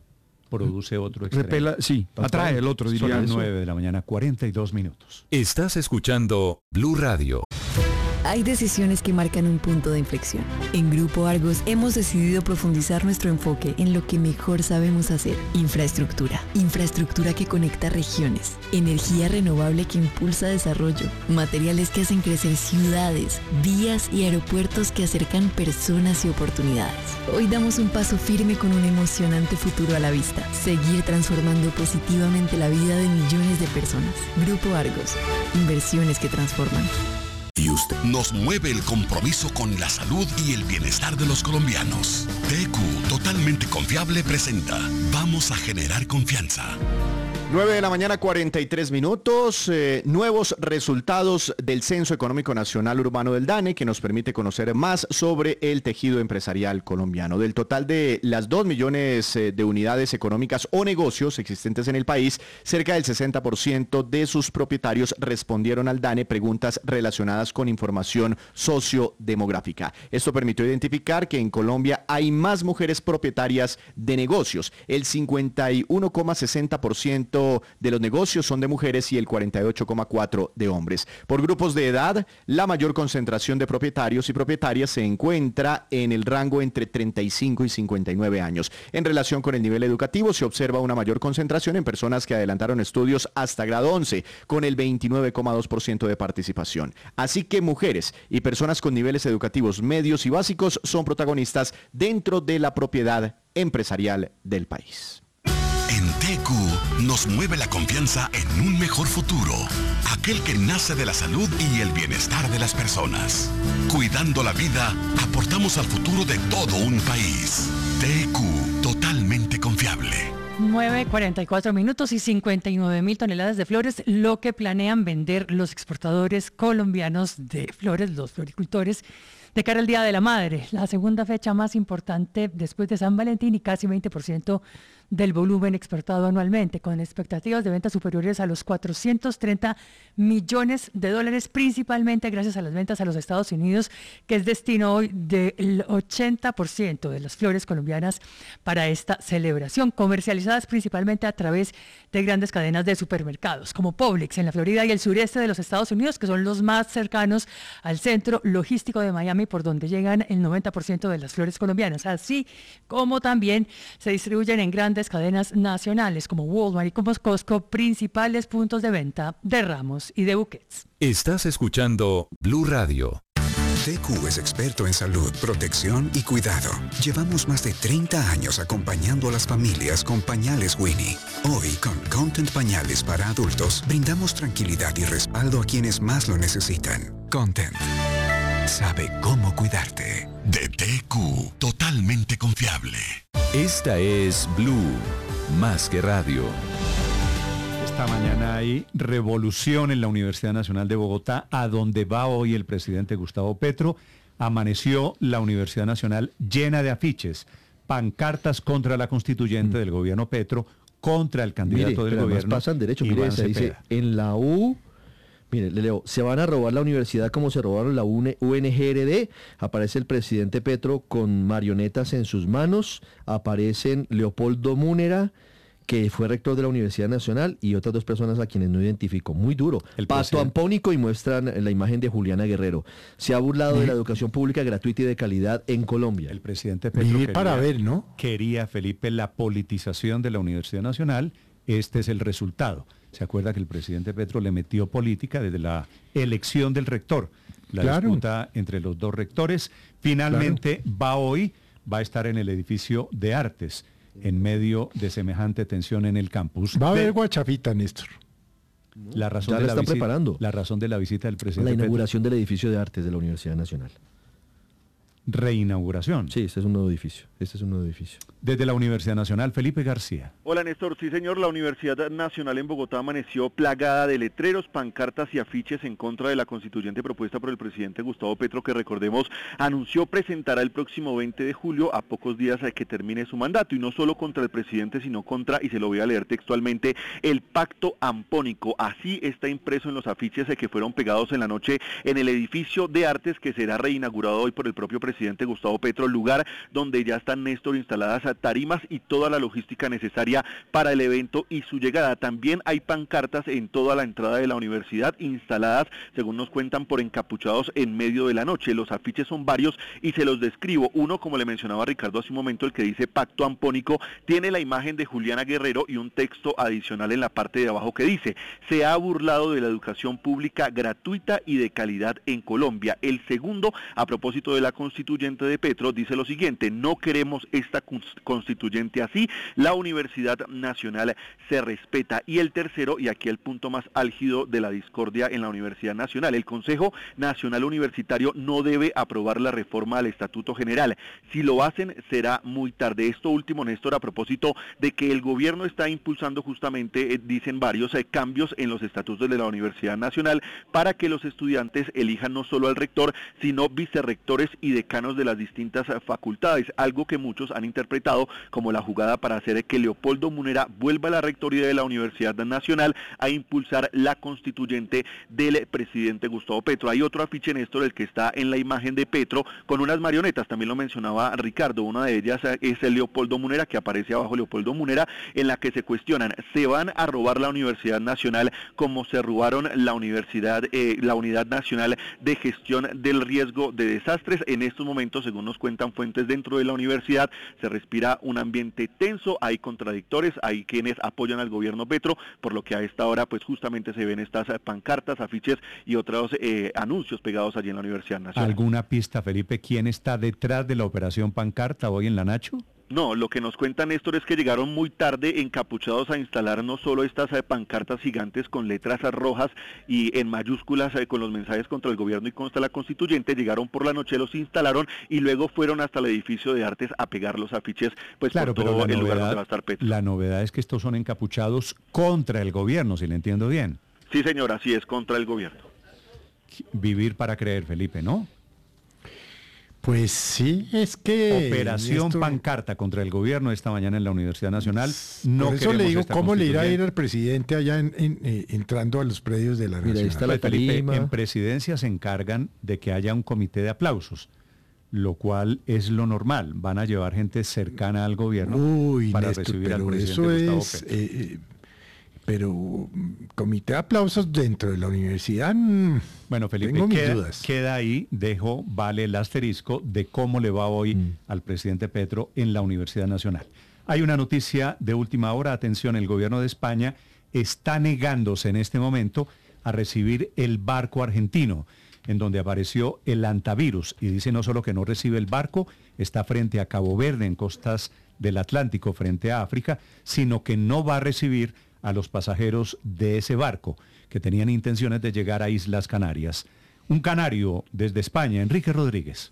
produce otro extremo.
Repela, sí, atrae el otro, diría.
Son las 9 de la mañana, 42 minutos.
Estás escuchando Blue Radio.
Hay decisiones que marcan un punto de inflexión. En Grupo Argos hemos decidido profundizar nuestro enfoque en lo que mejor sabemos hacer. Infraestructura. Infraestructura que conecta regiones. Energía renovable que impulsa desarrollo. Materiales que hacen crecer ciudades, vías y aeropuertos que acercan personas y oportunidades. Hoy damos un paso firme con un emocionante futuro a la vista. Seguir transformando positivamente la vida de millones de personas. Grupo Argos. Inversiones que transforman.
Nos mueve el compromiso con la salud y el bienestar de los colombianos. TQ, totalmente confiable, presenta Vamos a generar confianza.
9 de la mañana, 43 minutos. Nuevos resultados del Censo Económico Nacional Urbano del DANE, que nos permite conocer más sobre el tejido empresarial colombiano. Del total de las 2 millones de unidades económicas o negocios existentes en el país, cerca del 60% de sus propietarios respondieron al DANE preguntas relacionadas con información sociodemográfica. Esto permitió identificar que en Colombia hay más mujeres propietarias de negocios. El 51,60% de los negocios son de mujeres y el 48,4% de hombres. Por grupos de edad, la mayor concentración de propietarios y propietarias se encuentra en el rango entre 35 y 59 años. En relación con el nivel educativo, se observa una mayor concentración en personas que adelantaron estudios hasta grado 11, con el 29,2% de participación. Así que mujeres y personas con niveles educativos medios y básicos son protagonistas dentro de la propiedad empresarial del país.
En TQ nos mueve la confianza en un mejor futuro, aquel que nace de la salud y el bienestar de las personas. Cuidando la vida, aportamos al futuro de todo un país. TQ, totalmente confiable.
9:44 minutos y 59.000 toneladas de flores, lo que planean vender los exportadores colombianos de flores, los floricultores, de cara al Día de la Madre, la segunda fecha más importante después de San Valentín y casi 20% del volumen exportado anualmente, con expectativas de ventas superiores a los 430 millones de dólares, principalmente gracias a las ventas a los Estados Unidos, que es destino hoy del 80% de las flores colombianas para esta celebración, comercializadas principalmente a través de grandes cadenas de supermercados, como Publix en la Florida y el sureste de los Estados Unidos, que son los más cercanos al centro logístico de Miami, por donde llegan el 90% de las flores colombianas, así como también se distribuyen en grandes cadenas nacionales como Walmart y como Costco, principales puntos de venta de ramos y de buquets.
Estás escuchando Blue Radio.
TQ es experto en salud, protección y cuidado. Llevamos más de 30 años acompañando a las familias con pañales Winnie. Hoy, con Content Pañales para adultos, brindamos tranquilidad y respaldo a quienes más lo necesitan. Content sabe cómo cuidarte.
De TQ, totalmente confiable.
Esta es Blue, más que radio.
Esta mañana hay revolución en la Universidad Nacional de Bogotá, a donde va hoy el presidente Gustavo Petro. Amaneció la Universidad Nacional llena de afiches, pancartas contra la constituyente del gobierno Petro, contra el candidato del gobierno.
Pasan derecho, mire, se dice, en la U... Mire, le leo, se van a robar la universidad como se robaron la UNGRD. Aparece el presidente Petro con marionetas en sus manos. Aparecen Leopoldo Múnera, que fue rector de la Universidad Nacional, y otras dos personas a quienes no identificó. Muy duro. El pasto ampónico, y muestran la imagen de Juliana Guerrero. Se ha burlado de la educación pública gratuita y de calidad en Colombia.
El presidente Petro quería, Felipe, la politización de la Universidad Nacional. Este es el resultado. Se acuerda que el presidente Petro le metió política desde la elección del rector, la disputa entre los dos rectores. Finalmente va a estar en el edificio de Artes, en medio de semejante tensión en el campus.
Va a haber guachafita, Néstor.
La razón
ya
de
la están preparando.
La razón de la visita del presidente
La inauguración del edificio de Artes de la Universidad Nacional.
Reinauguración.
Sí, este es un nuevo edificio.
Desde la Universidad Nacional, Felipe García.
Hola Néstor, sí señor, la Universidad Nacional en Bogotá amaneció plagada de letreros, pancartas y afiches en contra de la constituyente propuesta por el presidente Gustavo Petro, que recordemos anunció presentará el próximo 20 de julio, a pocos días de que termine su mandato, y no solo contra el presidente, sino contra, y se lo voy a leer textualmente, el pacto ampónico. Así está impreso en los afiches que fueron pegados en la noche en el edificio de Artes, que será reinaugurado hoy por el propio presidente presidente Gustavo Petro, lugar donde ya están, Néstor, instaladas tarimas y toda la logística necesaria para el evento y su llegada. También hay pancartas en toda la entrada de la universidad instaladas, según nos cuentan, por encapuchados en medio de la noche. Los afiches son varios y se los describo. Uno, como le mencionaba Ricardo hace un momento, el que dice Pacto Ampónico, tiene la imagen de Juliana Guerrero y un texto adicional en la parte de abajo que dice: se ha burlado de la educación pública gratuita y de calidad en Colombia. El segundo, a propósito de la constituyente de Petro, dice lo siguiente: no queremos esta constituyente así, la Universidad Nacional se respeta. Y el tercero, y aquí el punto más álgido de la discordia en la Universidad Nacional: el Consejo Nacional Universitario no debe aprobar la reforma al Estatuto General. Si lo hacen, será muy tarde. Esto último, Néstor, a propósito de que el gobierno está impulsando justamente, dicen varios, cambios en los estatutos de la Universidad Nacional para que los estudiantes elijan no solo al rector, sino vicerrectores y decanos de las distintas facultades, algo que muchos han interpretado como la jugada para hacer que Leopoldo Munera vuelva a la rectoría de la Universidad Nacional a impulsar la constituyente del presidente Gustavo Petro. Hay otro afiche, Néstor, el que está en la imagen de Petro, con unas marionetas, también lo mencionaba Ricardo. Una de ellas es el Leopoldo Munera, que aparece abajo, Leopoldo Munera, en la que se cuestionan: se van a robar la Universidad Nacional como se robaron la Unidad Nacional de Gestión del Riesgo de Desastres. En estos momentos, según nos cuentan fuentes dentro de la universidad, se respira un ambiente tenso, hay contradictores, hay quienes apoyan al gobierno Petro, por lo que a esta hora pues justamente se ven estas pancartas, afiches y otros anuncios pegados allí en la Universidad Nacional.
¿Alguna pista, Felipe, quién está detrás de la operación Pancarta hoy en la Nacho?
No, lo que nos cuenta Néstor es que llegaron muy tarde encapuchados a instalar no solo estas pancartas gigantes con letras rojas y en mayúsculas con los mensajes contra el gobierno y contra la constituyente, llegaron por la noche, los instalaron y luego fueron hasta el edificio de artes a pegar los afiches, pues
claro,
por todo el lugar donde va a estar Petro.
La novedad es que estos son encapuchados contra el gobierno, si le entiendo bien.
Sí, señor, así es, contra el gobierno.
Vivir para creer, Felipe, ¿no?
Pues sí, es que...
Operación Pancarta contra el gobierno esta mañana en la Universidad Nacional. No
por eso le digo, ¿cómo le irá a ir al presidente allá entrando a los predios de la Nacional?
Mira, ahí está la Felipe, en presidencia se encargan de que haya un comité de aplausos, lo cual es lo normal. Van a llevar gente cercana al gobierno para
Néstor,
recibir al presidente Gustavo Petro.
Pero comité de aplausos dentro de la universidad,
bueno, Felipe,
tengo mis dudas.
Queda ahí, vale el asterisco de cómo le va hoy al presidente Petro en la Universidad Nacional. Hay una noticia de última hora, atención, el gobierno de España está negándose en este momento a recibir el barco argentino, en donde apareció el hantavirus, y dice no solo que no recibe el barco, está frente a Cabo Verde, en costas del Atlántico, frente a África, sino que no va a recibir a los pasajeros de ese barco que tenían intenciones de llegar a Islas Canarias. Un canario desde España, Enrique Rodríguez.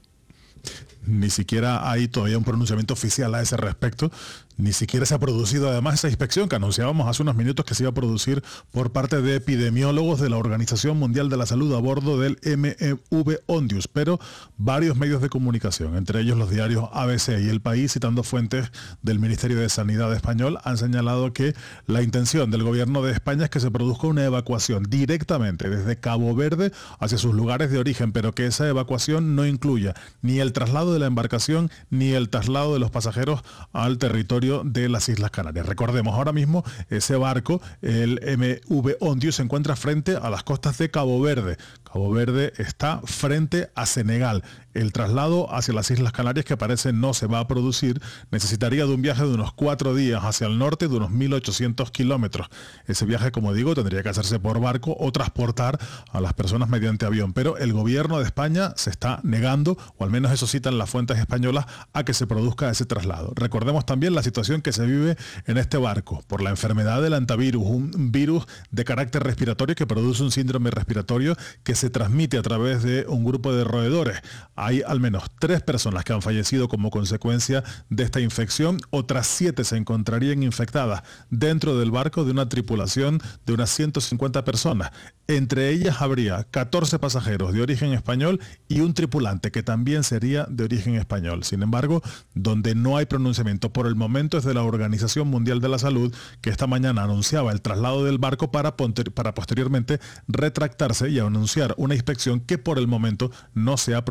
Ni siquiera hay todavía un pronunciamiento oficial a ese respecto, ni siquiera se ha producido además esa inspección que anunciábamos hace unos minutos que se iba a producir por parte de epidemiólogos de la Organización Mundial de la Salud a bordo del MV Ondius, pero varios medios de comunicación, entre ellos los diarios ABC y El País, citando fuentes del Ministerio de Sanidad español, han señalado que la intención del gobierno de España es que se produzca una evacuación directamente desde Cabo Verde hacia sus lugares de origen, pero que esa evacuación no incluya ni el traslado de la embarcación ni el traslado de los pasajeros al territorio de las Islas Canarias. Recordemos, ahora mismo ese barco, el MV Ondius, se encuentra frente a las costas de Cabo Verde. Cabo Verde está frente a Senegal. El traslado hacia las Islas Canarias, que parece no se va a producir, necesitaría de un viaje de unos 4 días hacia el norte, de unos 1.800 kilómetros. Ese viaje, como digo, tendría que hacerse por barco o transportar a las personas mediante avión. Pero el gobierno de España se está negando, o al menos eso citan las fuentes españolas, a que se produzca ese traslado. Recordemos también la situación que se vive en este barco por la enfermedad del hantavirus, un virus de carácter respiratorio que produce un síndrome respiratorio que se transmite a través de un grupo de roedores. Hay al menos 3 personas que han fallecido como consecuencia de esta infección, otras 7 se encontrarían infectadas dentro del barco de una tripulación de unas 150 personas. Entre ellas habría 14 pasajeros de origen español y un tripulante que también sería de origen español. Sin embargo, donde no hay pronunciamiento por el momento es de la Organización Mundial de la Salud, que esta mañana anunciaba el traslado del barco para posteriormente retractarse y anunciar una inspección que por el momento no se ha producido.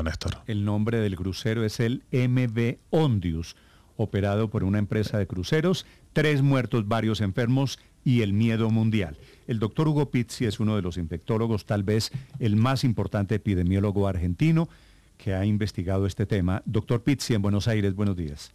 Néstor.
El nombre del crucero es el MV Ondius, operado por una empresa de cruceros, 3 muertos, varios enfermos y el miedo mundial. El doctor Hugo Pizzi es uno de los infectólogos, tal vez el más importante epidemiólogo argentino que ha investigado este tema. Doctor Pizzi, en Buenos Aires, buenos días.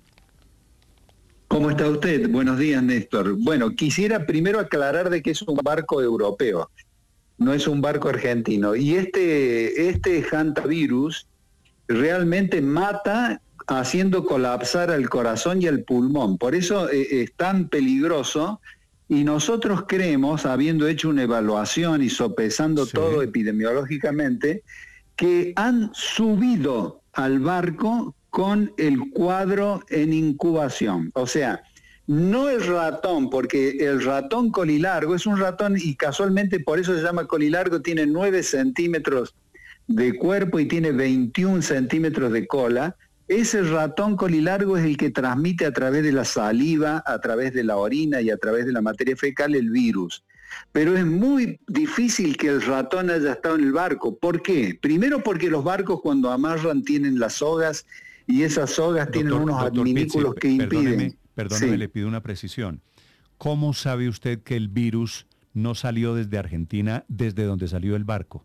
¿Cómo está usted? Buenos días, Néstor. Bueno, quisiera primero aclarar de que es un barco europeo, no es un barco argentino. Y este hantavirus realmente mata haciendo colapsar al corazón y al pulmón. Por eso es tan peligroso, y nosotros creemos, habiendo hecho una evaluación y sopesando todo epidemiológicamente, que han subido al barco con el cuadro en incubación. O sea, no el ratón, porque el ratón colilargo es un ratón, y casualmente por eso se llama colilargo, tiene 9 centímetros de cuerpo y tiene 21 centímetros de cola. Ese ratón colilargo es el que transmite a través de la saliva, a través de la orina y a través de la materia fecal el virus. Pero es muy difícil que el ratón haya estado en el barco. ¿Por qué? Primero porque los barcos cuando amarran tienen las sogas, y esas sogas tienen unos adminículos que impiden.
Perdóneme, le pido una precisión. ¿Cómo sabe usted que el virus no salió desde Argentina, desde donde salió el barco?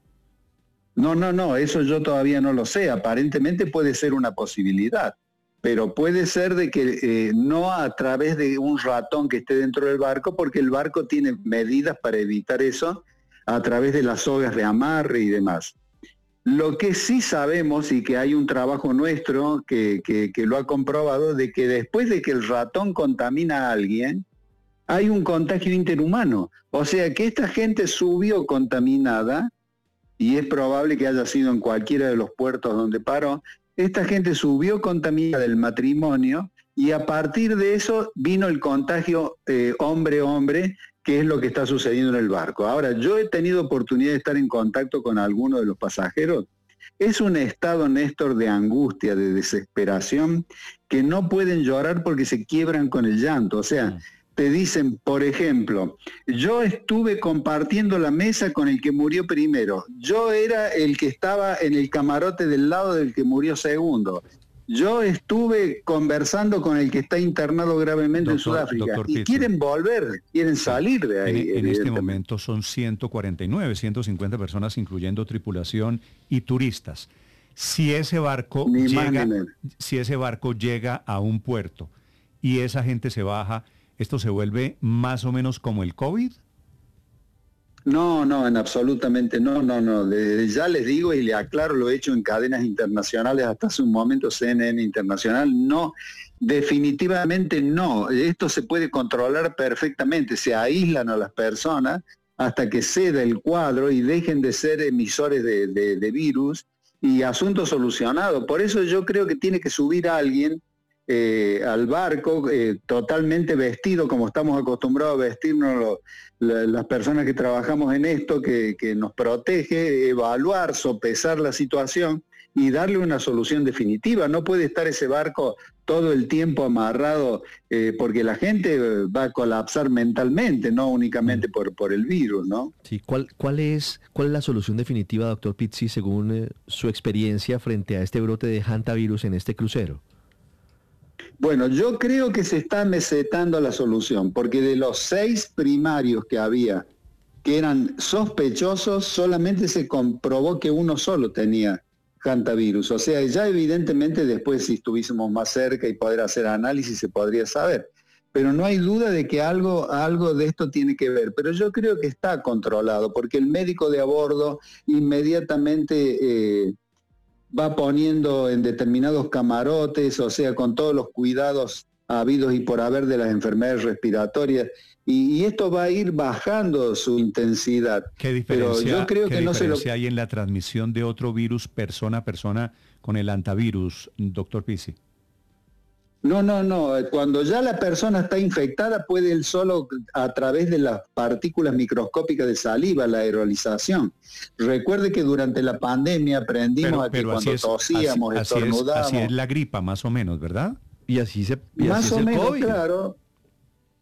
No, eso yo todavía no lo sé. Aparentemente puede ser una posibilidad, pero puede ser de que no a través de un ratón que esté dentro del barco, porque el barco tiene medidas para evitar eso a través de las sogas de amarre y demás. Lo que sí sabemos, y que hay un trabajo nuestro que lo ha comprobado, de que después de que el ratón contamina a alguien, hay un contagio interhumano. O sea que esta gente subió contaminada, y es probable que haya sido en cualquiera de los puertos donde paró. Esta gente subió contaminada del matrimonio, y a partir de eso vino el contagio hombre-hombre, que es lo que está sucediendo en el barco. Ahora, yo he tenido oportunidad de estar en contacto con algunos de los pasajeros. Es un estado, Néstor, de angustia, de desesperación, que no pueden llorar porque se quiebran con el llanto. O sea, te dicen, por ejemplo, yo estuve compartiendo la mesa con el que murió primero. Yo era el que estaba en el camarote del lado del que murió segundo. Yo estuve conversando con el que está internado gravemente en Sudáfrica. Y quieren volver, quieren salir de ahí.
En este momento son 149, 150 personas, incluyendo tripulación y turistas. Si ese barco llega a un puerto y esa gente se baja, ¿esto se vuelve más o menos como el COVID?
No, en absolutamente no. Ya les digo y le aclaro, lo he hecho en cadenas internacionales, hasta hace un momento CNN Internacional, no, definitivamente no. Esto se puede controlar perfectamente, se aíslan a las personas hasta que ceda el cuadro y dejen de ser emisores de virus, y asunto solucionado. Por eso yo creo que tiene que subir a alguien al barco totalmente vestido, como estamos acostumbrados a vestirnos las personas que trabajamos en esto, que nos protege, evaluar, sopesar la situación y darle una solución definitiva. No puede estar ese barco todo el tiempo amarrado, porque la gente va a colapsar mentalmente, no únicamente por el virus, ¿no?
Sí, ¿cuál es la solución definitiva, doctor Pizzi, según su experiencia frente a este brote de hantavirus en este crucero?
Bueno, yo creo que se está mesetando la solución, porque de los 6 primarios que había, que eran sospechosos, solamente se comprobó que uno solo tenía hantavirus. O sea, ya evidentemente después, si estuviésemos más cerca y poder hacer análisis, se podría saber. Pero no hay duda de que algo de esto tiene que ver. Pero yo creo que está controlado, porque el médico de a bordo inmediatamente va poniendo en determinados camarotes, o sea, con todos los cuidados habidos y por haber de las enfermedades respiratorias, y esto va a ir bajando su intensidad.
¿Qué diferencia,
pero yo creo que no se lo
hay en la transmisión de otro virus persona a persona con el hantavirus, doctor Pizzi?
No. Cuando ya la persona está infectada, puede él solo, a través de las partículas microscópicas de saliva, la aerolización. Recuerde que durante la pandemia aprendimos a que cuando tosíamos, estornudábamos...
Así es la gripa, más o menos, ¿verdad?
Y así se...
Más o menos, claro.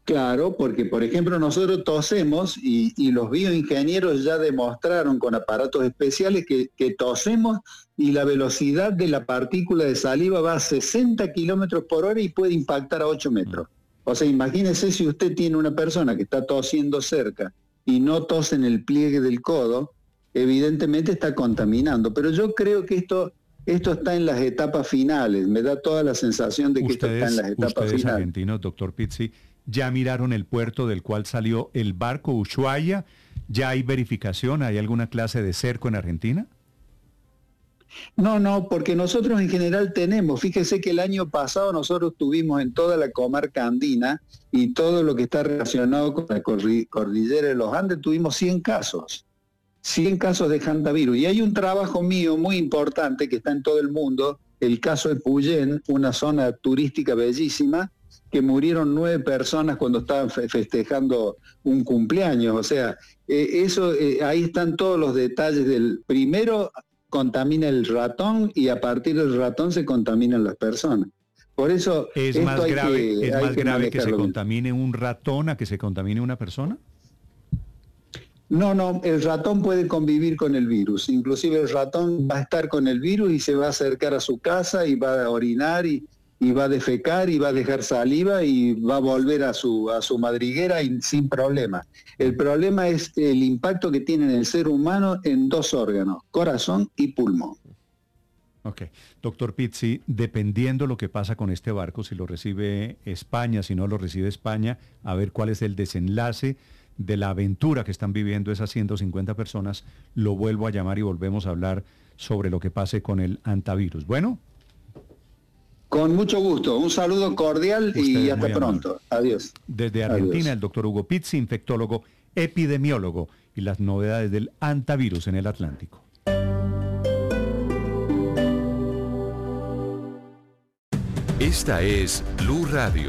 Claro, porque por ejemplo nosotros tosemos y los bioingenieros ya demostraron con aparatos especiales que tosemos y la velocidad de la partícula de saliva va a 60 kilómetros por hora y puede impactar a 8 metros. O sea, imagínese si usted tiene una persona que está tosiendo cerca y no tose en el pliegue del codo, evidentemente está contaminando. Pero yo creo que esto está en las etapas finales, me da toda la sensación de que esto está en las etapas
ustedes
finales.
argentinos, doctor Pizzi, ¿ya miraron el puerto del cual salió el barco Ushuaia? ¿Ya hay verificación? ¿Hay alguna clase de cerco en Argentina?
No, porque nosotros en general tenemos, fíjese que el año pasado nosotros tuvimos en toda la comarca andina y todo lo que está relacionado con la cordillera de los Andes, tuvimos 100 casos de hantavirus. Y hay un trabajo mío muy importante que está en todo el mundo, el caso de Puyén, una zona turística bellísima, que murieron 9 personas cuando estaban festejando un cumpleaños. O sea, ahí están todos los detalles del primero. Contamina el ratón y a partir del ratón se contaminan las personas. Por eso
¿Es más grave que se contamine un ratón a que se contamine una persona?
No, el ratón puede convivir con el virus. Inclusive el ratón va a estar con el virus y se va a acercar a su casa y va a orinar y va a defecar y va a dejar saliva y va a volver a su madriguera sin problema. El problema es el impacto que tiene en el ser humano en 2 órganos, corazón y pulmón.
Ok. Doctor Pizzi, dependiendo lo que pasa con este barco, si lo recibe España, si no lo recibe España, a ver cuál es el desenlace de la aventura que están viviendo esas 150 personas, lo vuelvo a llamar y volvemos a hablar sobre lo que pase con el hantavirus. Bueno.
Con mucho gusto. Un saludo cordial y hasta pronto. Adiós.
Desde Argentina, Adiós. El doctor Hugo Pizzi, infectólogo, epidemiólogo, y las novedades del hantavirus en el Atlántico.
Esta es Blue Radio.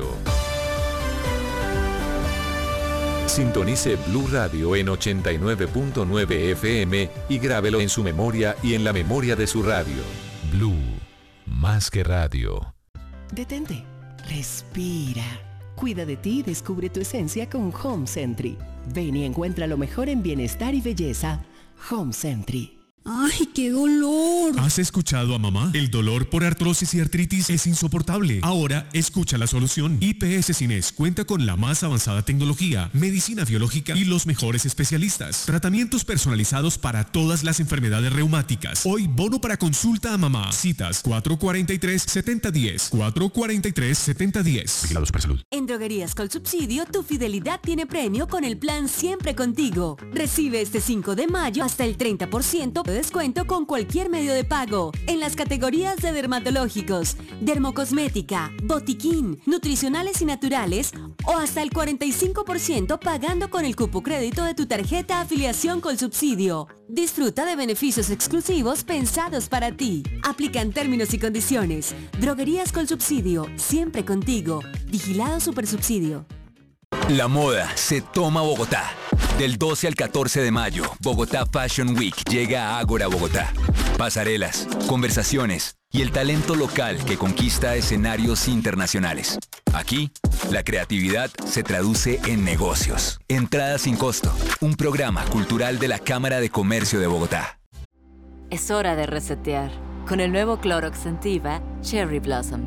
Sintonice Blue Radio en 89.9 FM y grábelo en su memoria y en la memoria de su radio. Blue, más que radio.
Detente, respira. Cuida de ti y descubre tu esencia con Home Sentry. Ven y encuentra lo mejor en bienestar y belleza. Home Sentry.
¡Ay, qué dolor!
¿Has escuchado a mamá? El dolor por artrosis y artritis es insoportable. Ahora, escucha la solución. IPS Cines cuenta con la más avanzada tecnología, medicina biológica y los mejores especialistas. Tratamientos personalizados para todas las enfermedades reumáticas. Hoy, bono para consulta a mamá. Citas 443-7010. 443-7010. Vigilados por salud.
En Droguerías Colsubsidio, tu fidelidad tiene premio con el plan Siempre Contigo. Recibe este 5 de mayo hasta el 30% de descuento con cualquier medio de pago en las categorías de dermatológicos, dermocosmética, botiquín, nutricionales y naturales o hasta el 45% pagando con el cupo crédito de tu tarjeta Afiliación Colsubsidio. Disfruta de beneficios exclusivos pensados para ti. Aplican términos y condiciones. Droguerías Colsubsidio, siempre contigo. Vigilado Supersubsidio.
La moda se toma Bogotá. Del 12 al 14 de mayo, Bogotá Fashion Week llega a Ágora Bogotá. Pasarelas, conversaciones y el talento local que conquista escenarios internacionales. Aquí, la creatividad se traduce en negocios. Entrada sin costo. Un programa cultural de la Cámara de Comercio de Bogotá.
Es hora de resetear con el nuevo Clorox Scentiva Cherry Blossom.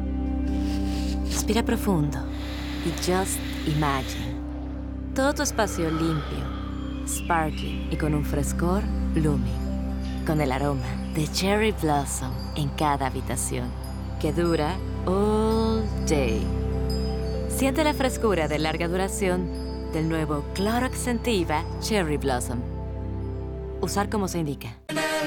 Respira profundo y just imagine. Todo tu espacio limpio, sparkling y con un frescor blooming. Con el aroma de Cherry Blossom en cada habitación, que dura all day. Siente la frescura de larga duración del nuevo Clorox Scentiva Cherry Blossom. Usar como se indica.